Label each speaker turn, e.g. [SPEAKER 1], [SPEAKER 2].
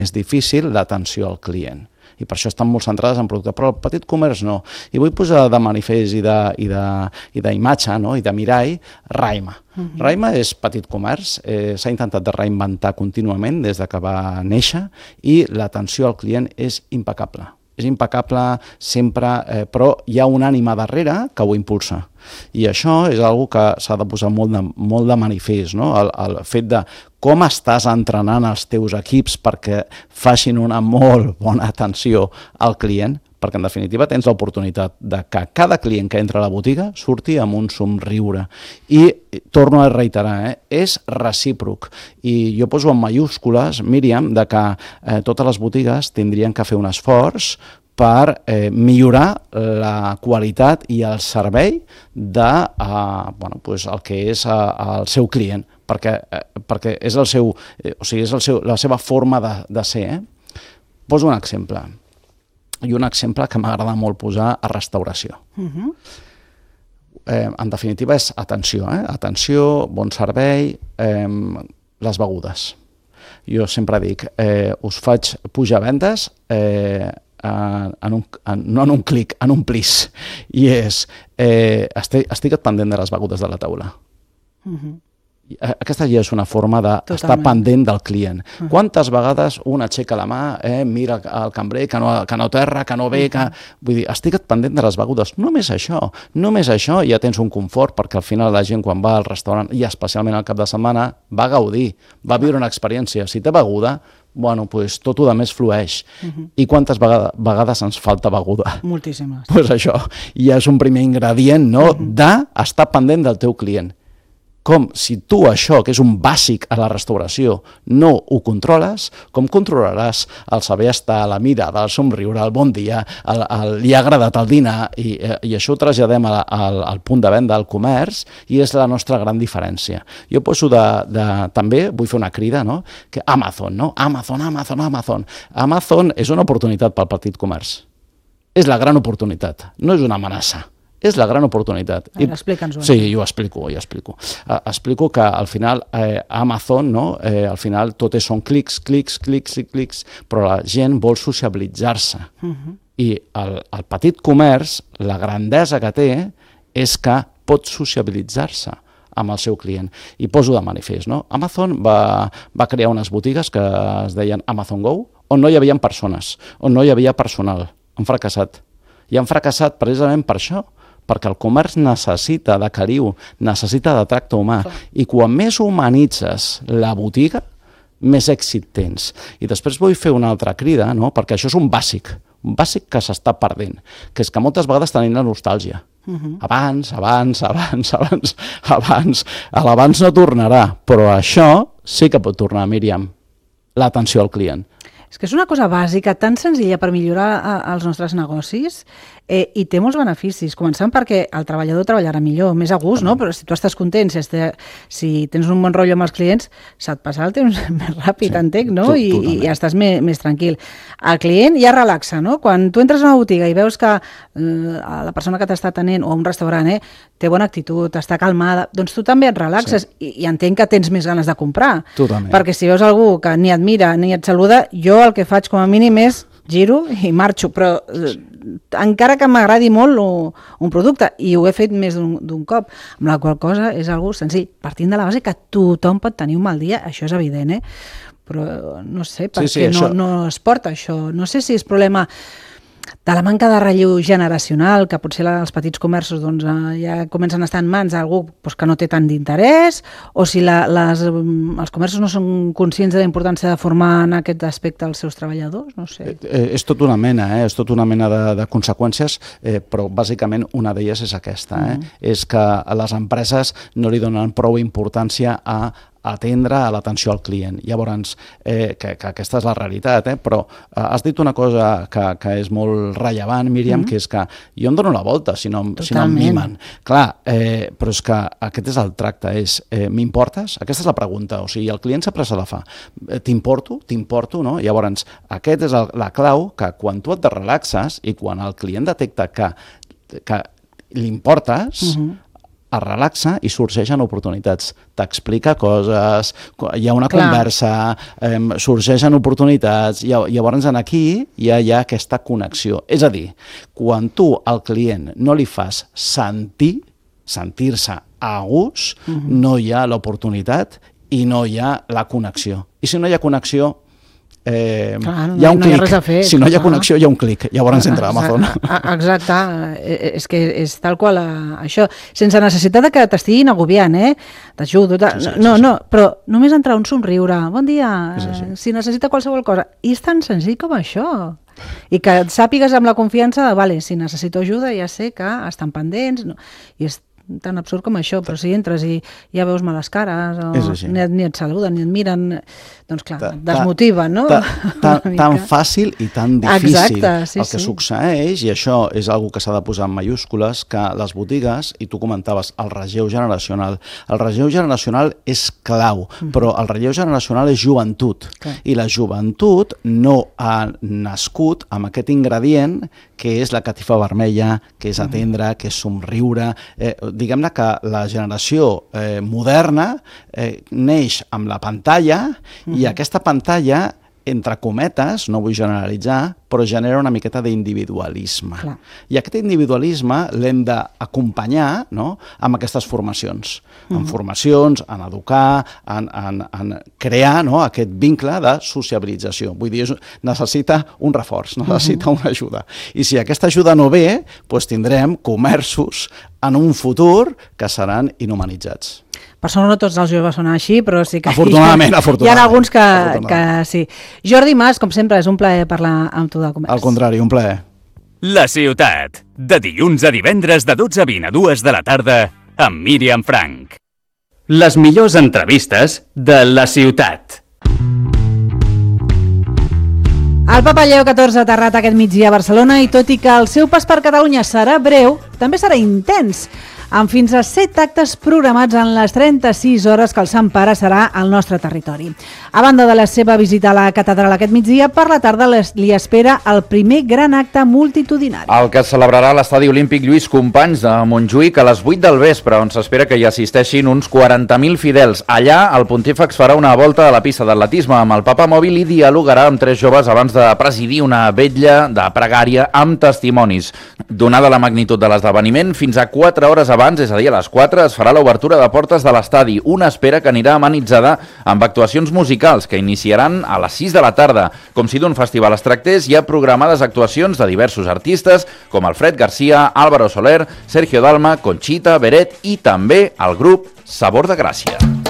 [SPEAKER 1] més difícil l'atenció al client. I per això estan molt centrades en producte, però el petit comerç no. I vull posar de manifest i d'imatge, no? I de mirall, Raima. Raima és petit comerç, s'ha intentat de reinventar contínuament des que va néixer i l'atenció al client és impecable. És impecable sempre, però hi ha una ànima darrere que ho impulsa. I això és una cosa que s'ha de posar molt de manifest, no? El fet de com estàs entrenant els teus equips perquè facin una molt bona atenció al client, perquè en definitiva tens l'oportunitat de que cada client que entra a la botiga surti amb un somriure. I torno a reiterar, és recíproc. I jo poso en mayúscules, Míriam, de que totes les botigues tindrien que fer un esforç per millorar la qualitat i el servei de el que és el seu client, perquè és el seu, o sigui, és la seva forma de ser. Poso un exemple, i un exemple que m'agrada molt posar a restauració. En definitiva és atenció, atenció, bon servei, les begudes. Jo sempre dic, us faig pujar vendes no en un clic, en un plis. I és, estic pendent de les begudes de la taula. Aquesta ja és una forma d'estar pendent del client. Quantes vegades un aixeca la mà, mira el cambrer, que no terra, que no ve, vull dir, estic pendent de les begudes. Només això ja tens un confort, perquè al final la gent quan va al restaurant, i especialment al cap de setmana, va gaudir, va viure una experiència. Si té beguda, tot el més flueix. I quantes vegades ens falta beguda?
[SPEAKER 2] Moltíssimes.
[SPEAKER 1] Doncs això, ja és un primer ingredient d'estar pendent del teu client. Com si tu això, que és un bàsic a la restauració, no ho controles, com controlaràs el saber estar, la mirada, el somriure, el bon dia, li ha agradat el dinar, i això ho traslladem al punt de venda, al comerç, i és la nostra gran diferència. Jo poso també, vull fer una crida, que Amazon, no? Amazon. Amazon és una oportunitat pel petit comerç. És la gran oportunitat, no és una amenaça. És la gran oportunitat.
[SPEAKER 2] Explica'ns-ho.
[SPEAKER 1] Sí, jo ho explico. Explico que al final Amazon, al final tot són clics, però la gent vol sociabilitzar-se. I el petit comerç, la grandesa que té és que pot sociabilitzar-se amb el seu client. I poso de manifest, Amazon va crear unes botigues que es deien Amazon Go, on no hi havia persones, on no hi havia personal. Han fracassat. I han fracassat precisament per això, perquè el comerç necessita de cariu, necessita de tracte humà, i quan més humanitzes la botiga, més èxit tens. I després vull fer una altra crida, perquè això és un bàsic que s'està perdent, que és que moltes vegades tenim la nostàlgia. Abans no tornarà, però això sí que pot tornar, Míriam, l'atenció al client.
[SPEAKER 2] És que és una cosa bàsica, tan senzilla per millorar els nostres negocis, i té molts beneficis, començant perquè el treballador treballarà millor, més a gust, però si tu estàs content, si tens un bon rotllo amb els clients, se't passa el temps més ràpid, entenc, i estàs més tranquil. El client ja relaxa, quan tu entres a una botiga i veus que la persona que t'està atenent, o un restaurant, té bona actitud, està calmada, doncs tu també et relaxes, i entenc que tens més ganes de comprar. Perquè si veus algú que ni et mira ni et saluda, jo el que faig com a mínim és giro i marxo, però encara que m'agradi molt un producte, i ho he fet més d'un cop, amb la qual cosa és algo senzill, partint de la base que tothom pot tenir un mal dia, això és evident, però no sé per què no es porta això, no sé si és problema de la manca de relleu generacional, que potser els petits comerços ja comencen a estar en mans d'algú que no té tant d'interès, o si els comerços no són conscients de la importància de formar en aquest aspecte els seus treballadors, no sé.
[SPEAKER 1] És tot una mena de conseqüències, però bàsicament una d'elles és aquesta, és que les empreses no li donen prou importància a atendre a l'atenció al client. Llavors, que aquesta és la realitat, però has dit una cosa que és molt rellevant, Míriam, que és que jo em dono la volta si no em mimen. Clar, però és que aquest és el tracte, m'importes? Aquesta és la pregunta, o sigui, el client sempre se la fa. T'importo, no? Llavors, aquest és la clau, que quan tu et relaxes i quan el client detecta que li importes, es relaxa i sorgeixen oportunitats. T'explica coses, hi ha una conversa, sorgeixen oportunitats, i llavors aquí ja hi ha aquesta connexió. És a dir, quan tu al client no li fas sentir-se a gust, no hi ha l'oportunitat i no hi ha la connexió. I si no hi ha connexió, hi ha un clic. Si no hi ha connexió, hi ha un clic. Llavors entra a Amazon.
[SPEAKER 2] Exacte. És que és tal qual això. Sense necessitat que t'estiguin agobiant, t'ajudo. No, però només entrar un somriure. Bon dia, si necessita qualsevol cosa. I és tan senzill com això. I que et sàpigues amb la confiança de, vale, si necessito ajuda ja sé que estan pendents. I és tan absurd com això, però si entres i ja veus males cares, o ni et saluden, ni et miren, doncs clar, et desmotiva, no?
[SPEAKER 1] Tan fàcil i tan difícil. El que succeeix, i això és una que s'ha de posar en mayúscules, que les botigues, i tu comentaves, el relleu generacional. El relleu generacional és clau, però el relleu generacional és joventut. I la joventut no ha nascut amb aquest ingredient que és la catifa vermella, que és atendre, que és somriure. Diguem-ne que la generació moderna neix amb la pantalla i aquesta pantalla, entre cometes, no vull generalitzar, però genera una miqueta d'individualisme. I aquest individualisme l'hem d'acompanyar amb aquestes formacions. En formacions, en educar, en crear aquest vincle de sociabilització. Vull dir, necessita un reforç, necessita una ajuda. I si aquesta ajuda no ve, doncs tindrem comerços en un futur que seran inhumanitzats.
[SPEAKER 2] Per sort no tots els joves són així, però sí que
[SPEAKER 1] afortunadament.
[SPEAKER 2] Hi ha alguns que sí. Jordi Mas, com sempre, és un plaer parlar amb tu del comerç.
[SPEAKER 1] Al contrari, un plaer.
[SPEAKER 3] La Ciutat, de dilluns a divendres de 12:20 a 2 de la tarda, amb Míriam Frank. Les millors entrevistes de La Ciutat.
[SPEAKER 2] El Papa Lleó XIV ha aterrat aquest migdia a Barcelona i tot i que el seu pas per Catalunya serà breu, també serà intens, amb fins a 7 actes programats en les 36 hores que el Sant Pare serà al nostre territori. A banda de la seva visita a la catedral aquest migdia, per la tarda li espera el primer gran acte multitudinari.
[SPEAKER 4] El que es celebrarà a l'Estadi Olímpic Lluís Companys de Montjuïc a les 8 del vespre, on s'espera que hi assisteixin uns 40.000 fidels. Allà, el pontífex farà una volta a la pista d'atletisme amb el Papa Mòbil i dialogarà amb 3 joves abans de presidir una vetlla de pregària amb testimonis. Donada la magnitud de l'esdeveniment, fins a 4 hores abans, és a dir, a les 4, es farà l'obertura de portes de l'estadi, una espera que anirà amenitzada amb actuacions musicals que iniciaran a les 6 de la tarda. Com si d'un festival es tractés, hi ha programades actuacions de diversos artistes com Alfred Garcia, Álvaro Soler, Sergio Dalma, Conchita, Beret i també el grup Sabor de Gràcia.